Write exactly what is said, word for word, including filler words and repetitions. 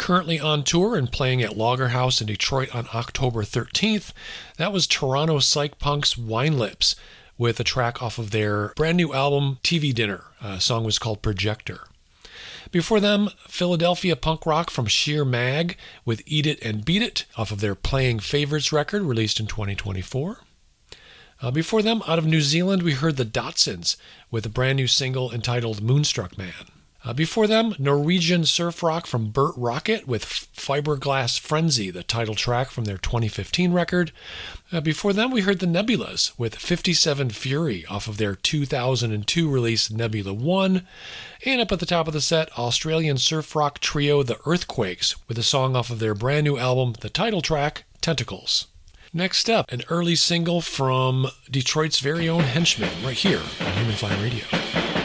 currently on tour and playing at Lager House in Detroit on October thirteenth. That was Toronto Psych Punk's Wine Lips, with a track off of their brand new album, T V Dinner. The song was called Projector. Before them, Philadelphia punk rock from Sheer Mag with Eat It and Beat It off of their Playing Favorites record released in twenty twenty-four. Uh, before them, out of New Zealand, we heard the Dotsons with a brand new single entitled Moonstruck Man. Uh, before them, Norwegian surf rock from Burt Rocket with Fiberglass Frenzy, the title track from their twenty fifteen record. Uh, before them, we heard the Nebulas with fifty-seven Fury off of their two thousand two release Nebula one. And up at the top of the set, Australian surf rock trio The Earthquakes with a song off of their brand new album, the title track, Tentacles. Next up, an early single from Detroit's very own Henchmen, right here on Human Fly Radio.